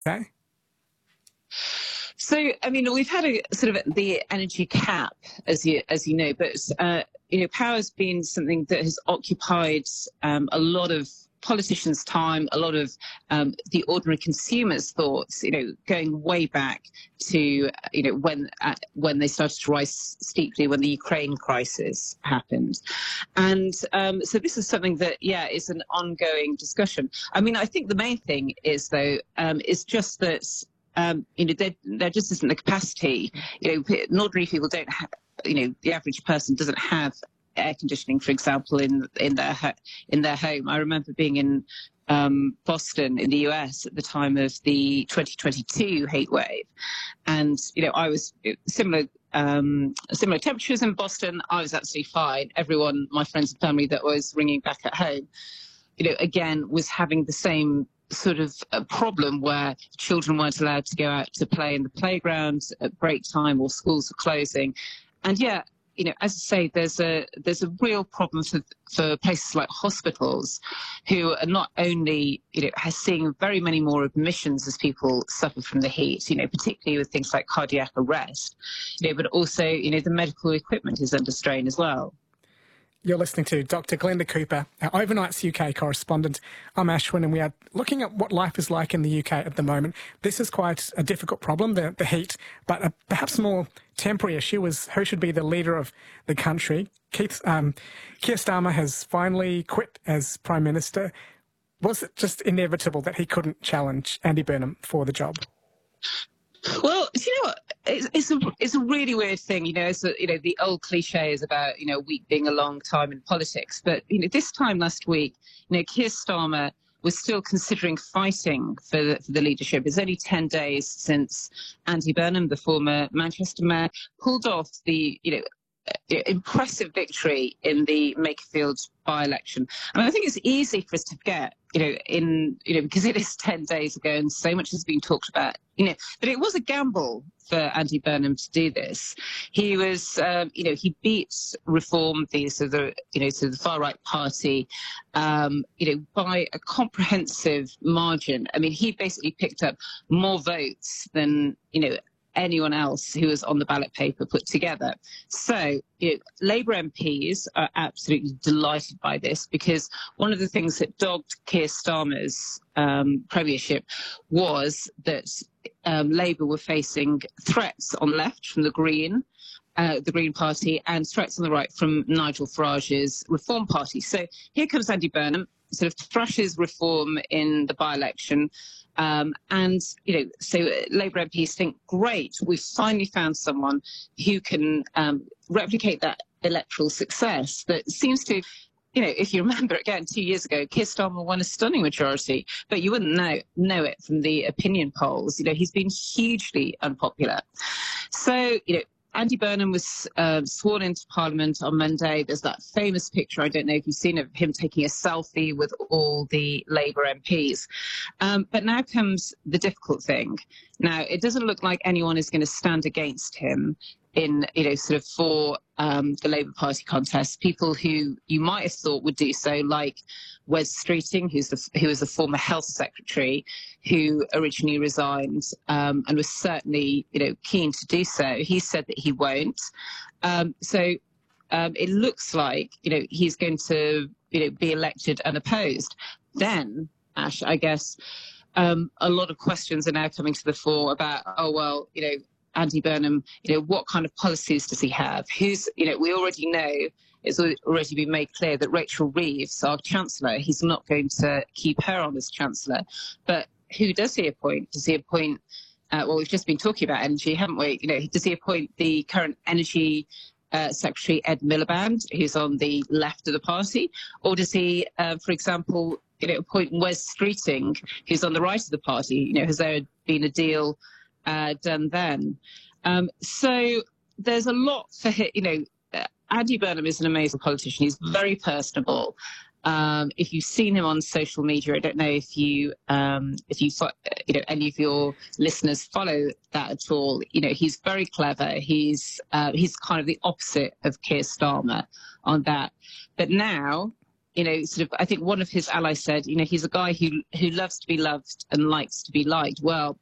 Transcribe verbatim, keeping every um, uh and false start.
Okay. So, I mean, we've had a sort of the energy cap, as you as you know, but uh, you know, power has been something that has occupied um, a lot of politicians' time, a lot of um, the ordinary consumers' thoughts. You know, going way back to you know when uh, when they started to rise steeply when the Ukraine crisis happened, and um, so this is something that yeah is an ongoing discussion. I mean, I think the main thing is though um, is just that. Um, you know, there, there just isn't the capacity. You know, ordinary people don't have. You know, the average person doesn't have air conditioning, for example, in in their in their home. I remember being in um, Boston in the U S at the time of the twenty twenty-two heat wave, and you know, I was similar. Um, similar temperatures in Boston. I was absolutely fine. Everyone, my friends and family that was ringing back at home, you know, again, was having the same sort of a problem where children weren't allowed to go out to play in the playground at break time or schools were closing. And yeah, you know, as I say, there's a there's a real problem for for places like hospitals, who are not only you know are seeing very many more admissions as people suffer from the heat, you know, particularly with things like cardiac arrest, you know, but also you know the medical equipment is under strain as well. You're listening to Doctor Glenda Cooper, our Overnight's U K correspondent. I'm Ashwin, and we are looking at what life is like in the U K at the moment. This is quite a difficult problem, the, the heat, but a perhaps more temporary issue is who should be the leader of the country. Keith, um, Keir Starmer has finally quit as Prime Minister. Was it just inevitable that he couldn't challenge Andy Burnham for the job? Well, do you know what? It's, it's a it's a really weird thing, you know. It's a, you know the old cliche is about you know a week being a long time in politics, but you know this time last week, you know Keir Starmer was still considering fighting for the, for the leadership. It's only ten days since Andy Burnham, the former Manchester mayor, pulled off the you know impressive victory in the Makerfield by-election. And I think it's easy for us to forget, you know, in you know because it is ten days ago and so much has been talked about, you know, but it was a gamble for Andy Burnham to do this. He was, um, you know, he beat Reform, the so the you know so the far right party, um, you know, by a comprehensive margin. I mean, he basically picked up more votes than you know. anyone else who was on the ballot paper put together. So you know, Labour M Ps are absolutely delighted by this, because one of the things that dogged Keir Starmer's um, premiership was that um, Labour were facing threats on the left from the Green, uh, the Green Party, and threats on the right from Nigel Farage's Reform Party. So here comes Andy Burnham, sort of thrashes Reform in the by-election. Um, and, you know, so Labour M Ps think, great, we've finally found someone who can um, replicate that electoral success that seems to, you know, if you remember, again, two years ago, Keir Starmer won a stunning majority, but you wouldn't know, know it from the opinion polls. You know, he's been hugely unpopular. So, you know, Andy Burnham was uh, sworn into Parliament on Monday. There's that famous picture, I don't know if you've seen it, of him taking a selfie with all the Labour M Ps. Um, but now comes the difficult thing. Now, it doesn't look like anyone is going to stand against him in, you know, sort of for um, the Labour Party contest. People who you might have thought would do so, like Wes Streeting, who's the, who was the former health secretary, who originally resigned um, and was certainly, you know, keen to do so. He said that he won't. Um, so um, it looks like, you know, he's going to, you know, be elected unopposed. Then, Ash, I guess um, a lot of questions are now coming to the fore about, oh, well, you know, Andy Burnham, you know, what kind of policies does he have? Who's, you know, we already know, it's already been made clear that Rachel Reeves, our Chancellor, he's not going to keep her on as Chancellor. But who does he appoint? Does he appoint, uh, well, we've just been talking about energy, haven't we? You know, does he appoint the current Energy uh, Secretary, Ed Miliband, who's on the left of the party? Or does he, uh, for example, you know, appoint Wes Streeting, who's on the right of the party? You know, has there been a deal Uh, done then? Um, so there's a lot for him. You know, uh, Andy Burnham is an amazing politician. He's very personable. Um, if you've seen him on social media, I don't know if you, um, if you, you know, any of your listeners follow that at all. You know, he's very clever. He's uh, he's kind of the opposite of Keir Starmer on that. But now you know, sort of, I think one of his allies said, you know, he's a guy who who loves to be loved and likes to be liked. Well,